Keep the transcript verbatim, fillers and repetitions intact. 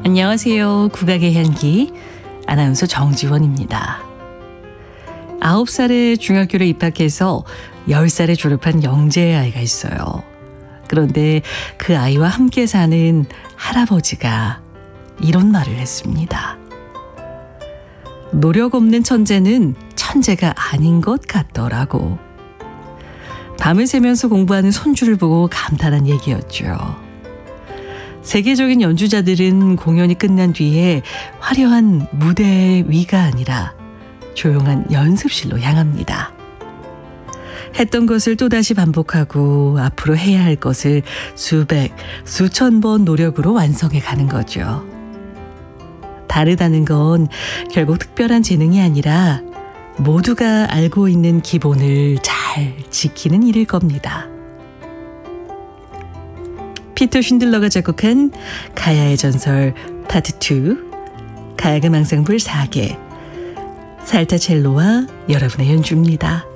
안녕하세요. 국악의 향기 아나운서 정지원입니다. 아홉 살에 중학교를 입학해서 열 살에 졸업한 영재 아이가 있어요. 그런데 그 아이와 함께 사는 할아버지가 이런 말을 했습니다. 노력 없는 천재는 천재가 아닌 것 같더라고. 밤을 새면서 공부하는 손주를 보고 감탄한 얘기였죠. 세계적인 연주자들은 공연이 끝난 뒤에 화려한 무대 위가 아니라 조용한 연습실로 향합니다. 했던 것을 또다시 반복하고 앞으로 해야 할 것을 수백, 수천 번 노력으로 완성해 가는 거죠. 다르다는 건 결국 특별한 재능이 아니라 모두가 알고 있는 기본을 잘 지키는 일일 겁니다. 피터 쉰들러가 작곡한 가야의 전설 파트 투, 가야금 앙상블 사 개, 살타 첼로와 여러분의 연주입니다.